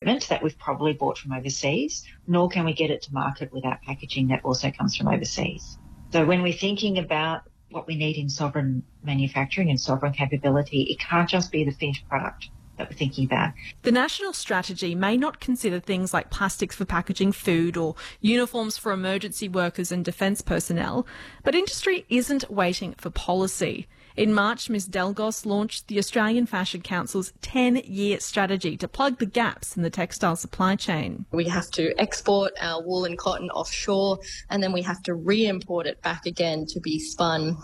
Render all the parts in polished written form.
that we've probably bought from overseas, nor can we get it to market without packaging that also comes from overseas. So when we're thinking about what we need in sovereign manufacturing and sovereign capability, it can't just be the finished product that we're thinking about. The national strategy may not consider things like plastics for packaging food or uniforms for emergency workers and defence personnel, but industry isn't waiting for policy. In March, Ms Delgos launched the Australian Fashion Council's 10-year strategy to plug the gaps in the textile supply chain. We have to export our wool and cotton offshore, and then we have to re-import it back again to be spun.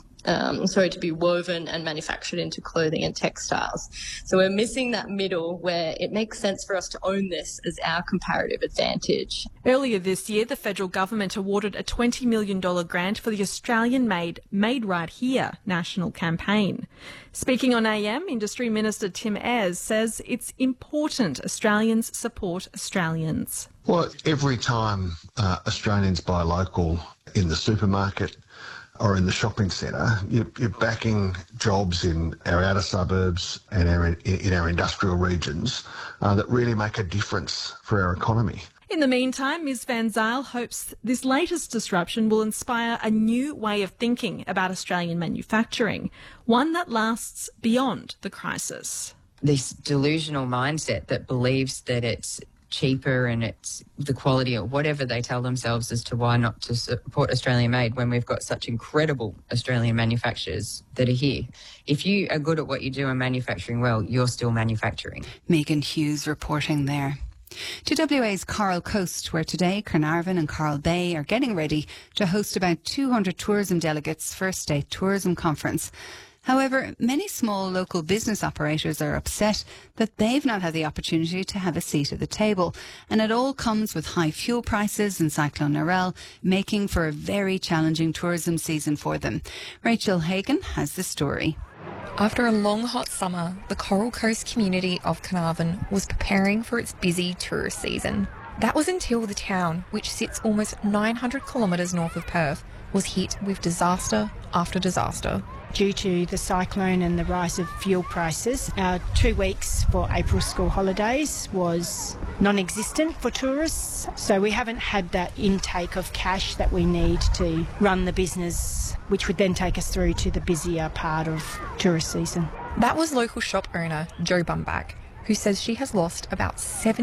To be woven and manufactured into clothing and textiles. So we're missing that middle where it makes sense for us to own this as our comparative advantage. Earlier this year, the federal government awarded a $20 million grant for the Australian-made Made Right Here national campaign. Speaking on AM, Industry Minister Tim Ayres says it's important Australians support Australians. Well, every time Australians buy local in the supermarket or in the shopping centre, you're backing jobs in our outer suburbs and in our industrial regions that really make a difference for our economy. In the meantime, Ms Van Zyl hopes this latest disruption will inspire a new way of thinking about Australian manufacturing, one that lasts beyond the crisis. This delusional mindset that believes that it's cheaper and it's the quality or whatever they tell themselves as to why not to support Australian made when we've got such incredible Australian manufacturers that are here. If you are good at what you do and manufacturing well, you're still manufacturing. Megan Hughes reporting there. To WA's Coral Coast, where today Carnarvon and Coral Bay are getting ready to host about 200 tourism delegates for a state tourism conference. However, many small local business operators are upset that they've not had the opportunity to have a seat at the table. And it all comes with high fuel prices and Cyclone Narelle, making for a very challenging tourism season for them. Rachel Hagan has the story. After a long hot summer, the Coral Coast community of Carnarvon was preparing for its busy tourist season. That was until the town, which sits almost 900 kilometres north of Perth, was hit with disaster after disaster. Due to the cyclone and the rise of fuel prices, our 2 weeks for April school holidays was non-existent for tourists. So we haven't had that intake of cash that we need to run the business, which would then take us through to the busier part of tourist season. That was local shop owner Jo Bumbach, who says she has lost about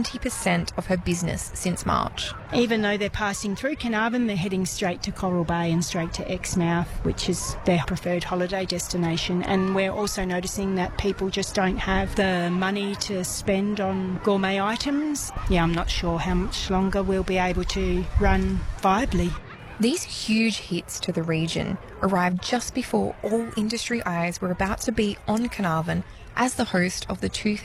70% of her business since March. Even though they're passing through Carnarvon, they're heading straight to Coral Bay and straight to Exmouth, which is their preferred holiday destination. And we're also noticing that people just don't have the money to spend on gourmet items. Yeah, I'm not sure how much longer we'll be able to run viably. These huge hits to the region arrived just before all industry eyes were about to be on Carnarvon as the host of the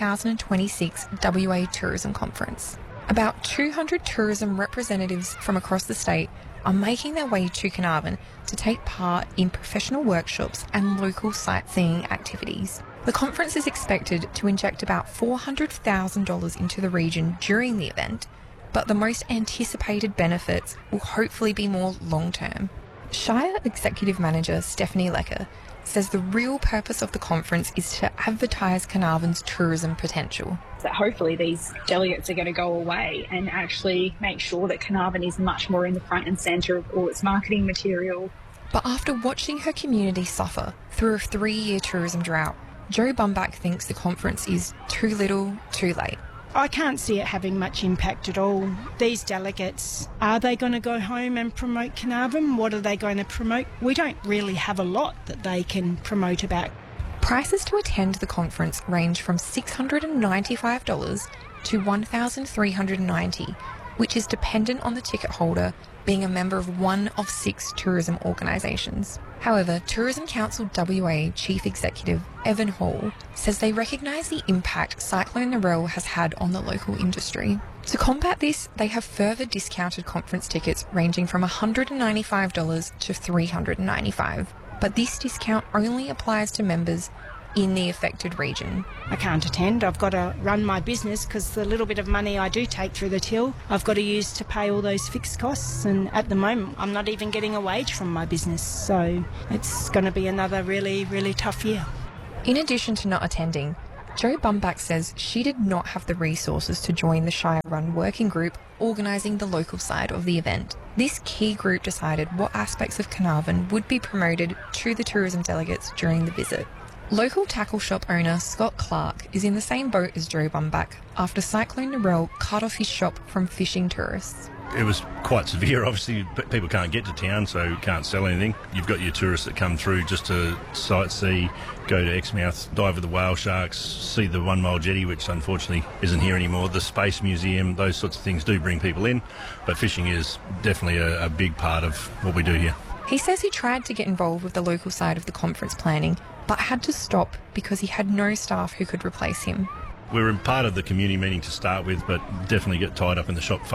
2026 WA Tourism Conference. About 200 tourism representatives from across the state are making their way to Carnarvon to take part in professional workshops and local sightseeing activities. The conference is expected to inject about $400,000 into the region during the event, but the most anticipated benefits will hopefully be more long-term. Shire Executive Manager Stephanie Lecker says the real purpose of the conference is to advertise Carnarvon's tourism potential. That hopefully these delegates are going to go away and actually make sure that Carnarvon is much more in the front and centre of all its marketing material. But after watching her community suffer through a 3-year tourism drought, Jo Bumbach thinks the conference is too little, too late. I can't see it having much impact at all. These delegates, are they going to go home and promote Carnarvon? What are they going to promote? We don't really have a lot that they can promote about. Prices to attend the conference range from $695 to $1,390, which is dependent on the ticket holder being a member of one of 6 tourism organisations. However, Tourism Council WA Chief Executive Evan Hall says they recognise the impact Cyclone Narelle has had on the local industry. To combat this, they have further discounted conference tickets ranging from $195 to $395. But this discount only applies to members in the affected region. I can't attend. I've got to run my business because the little bit of money I do take through the till, I've got to use to pay all those fixed costs. And at the moment, I'm not even getting a wage from my business. So it's going to be another really, really tough year. In addition to not attending, Jo Bumback says she did not have the resources to join the Shire-run working group organising the local side of the event. This key group decided what aspects of Carnarvon would be promoted to the tourism delegates during the visit. Local tackle shop owner Scott Clark is in the same boat as Jo Bumback after Cyclone Narelle cut off his shop from fishing tourists. It was quite severe. Obviously, people can't get to town, so can't sell anything. You've got your tourists that come through just to sightsee, go to Exmouth, dive with the whale sharks, see the 1 Mile Jetty, which unfortunately isn't here anymore, the Space Museum. Those sorts of things do bring people in, but fishing is definitely a big part of what we do here. He says he tried to get involved with the local side of the conference planning, but had to stop because he had no staff who could replace him. We were part of the community meeting to start with, but definitely get tied up in the shop